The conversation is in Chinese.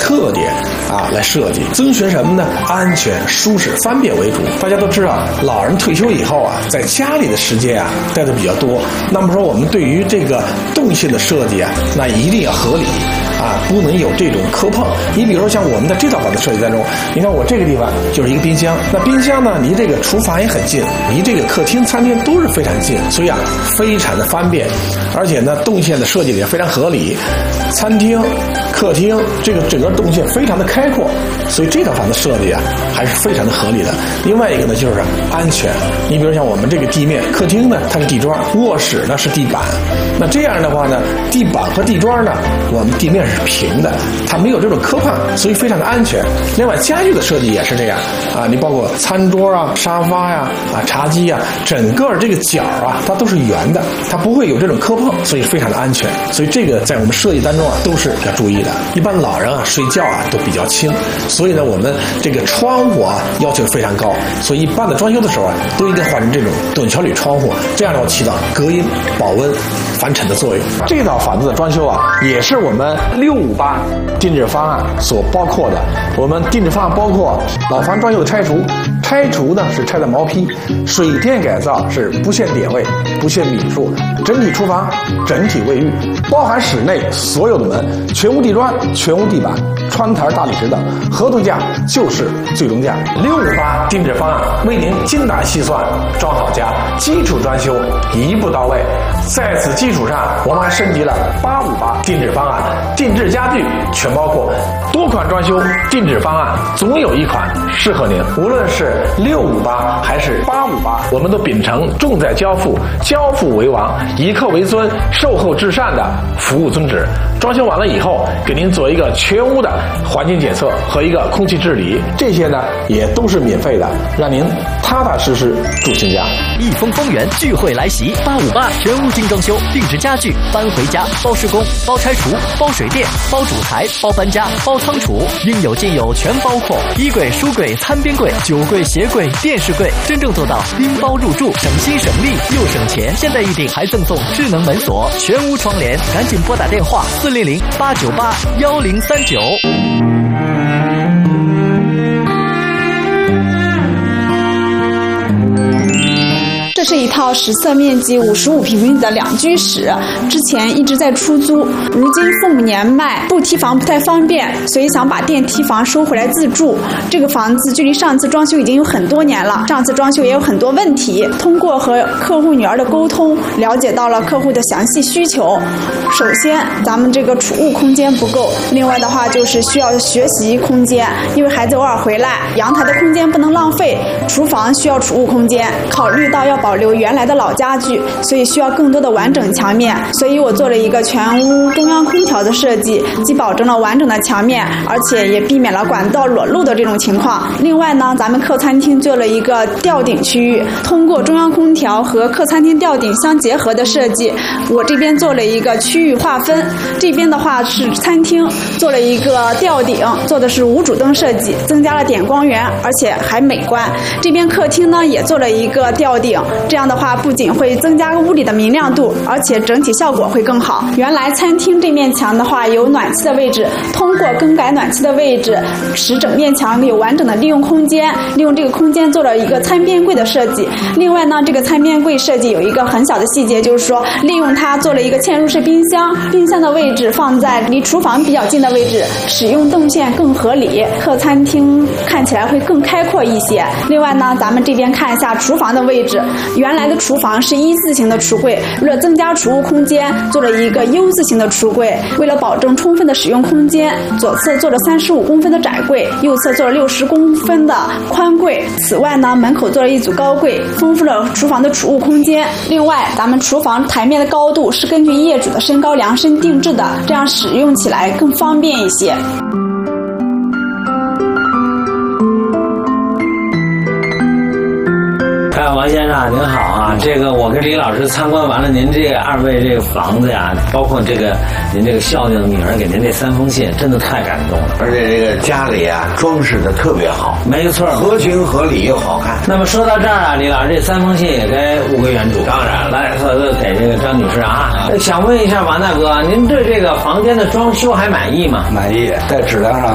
特点来设计，遵循什么呢？安全、舒适、方便为主。大家都知道，老人退休以后在家里的时间待的比较多，那么说我们对于这个动线的设计那一定要合理不能有这种磕碰。你比如说像我们的这套房子设计当中，你看我这个地方就是一个冰箱，那冰箱呢离这个厨房也很近，离这个客厅、餐厅都是非常近，所以非常的方便，而且呢动线的设计也非常合理，餐厅、客厅这个整个动线非常的开阔，所以这套房子设计还是非常的合理的。另外一个呢就是安全，你比如像我们这个地面，客厅呢它是地砖，卧室呢是地板，那这样的话呢，地板和地砖呢我们地面是平的，它没有这种磕碰，所以非常的安全。另外家具的设计也是这样你包括餐桌沙发茶几整个这个角它都是圆的，它不会有这种磕碰，所以非常的安全。所以这个在我们设计当中都是要注意的。一般老人睡觉都比较轻，所以呢我们这个窗户要求非常高，所以一般的装修的时候都应该换成这种短条铝窗户，这样的话起到隔音、保温、防尘的作用。这套房子的装修也是我们658定制方案所包括的。我们定制方案包括老房装修的拆除，拆除呢是拆的毛坯，水电改造是不限点位、不限米数，整体厨房、整体卫浴，包含室内所有的门，全屋地砖、全屋地板、窗台、大理石的，合同价就是最终价。658定制方案为您精打细算装好家，基础装修一步到位。在此基础上，我们还升级了858定制方案，定制家具全包括，多款装修定制方案总有一款适合您。无论是658还是858，我们都秉承重在交付、交付为王、以客为尊、售后至上的服务宗旨。装修完了以后，给您做一个全屋的环境检测和一个空气治理，这些呢也都是免费的，让您踏踏实实住新家。 益丰丰源聚会来袭，858全屋精装修，定制家具，搬回家，包施工，包拆除，包水电，包主材，包搬家，包仓储，应有尽有，全包括。衣柜、书柜、餐边柜、酒柜、鞋柜、电视柜，真正做到拎包入住，省心省力又省钱。现在预订还赠送智能门锁、全屋窗帘，赶紧拨打电话400-898-1039。 这是一套实测面积55平米的两居室，之前一直在出租，如今父母年迈，不梯房不太方便，所以想把电梯房收回来自住。这个房子距离上次装修已经有很多年了，上次装修也有很多问题。通过和客户女儿的沟通，了解到了客户的详细需求。首先，咱们这个储物空间不够，另外的话就是需要学习空间，因为孩子偶尔回来，阳台的空间不能浪费，厨房需要储物空间。考虑到要保留原来的老家具，所以需要更多的完整墙面，所以我做了一个全屋中央空调的设计，既保证了完整的墙面，而且也避免了管道裸露的这种情况。另外呢，咱们客餐厅做了一个吊顶区域，通过中央空调和客餐厅吊顶相结合的设计，我这边做了一个区域划分。这边的话是餐厅，做了一个吊顶，做的是无主灯设计，增加了点光源，而且还美观。这边客厅呢也做了一个吊顶，这样的话不仅会增加屋里的明亮度，而且整体效果会更好。原来餐厅这面墙的话有暖气的位置，通过更改暖气的位置，使整面墙有完整的利用空间，利用这个空间做了一个餐边柜的设计。另外呢，这个餐边柜设计有一个很小的细节，就是说利用它做了一个嵌入式冰箱，冰箱的位置放在离厨房比较近的位置，使用动线更合理，客餐厅看起来会更开阔一些。另外呢，咱们这边看一下厨房的位置，原来的厨房是一字形的橱柜，为了增加储物空间，做了一个 U 字形的橱柜。为了保证充分的使用空间，左侧做了35公分的窄柜，右侧做了60公分的宽柜。此外呢，门口做了一组高柜，丰富了厨房的储物空间。另外，咱们厨房台面的高度是根据业主的身高量身定制的，这样使用起来更方便一些。 王先生您好啊，这个我跟李老师参观完了您这2位这个房子呀，包括这个您这个孝敬的女儿给您这3封信，真的太感动了。 而且这个家里啊装饰的特别好， 没错， 合情合理又好看。 那么说到这儿啊，李老师这3封信也该物归原主。当然来，给这个张女士啊，想问一下王大哥，您对这个房间的装修还满意吗？ 满意，在质量上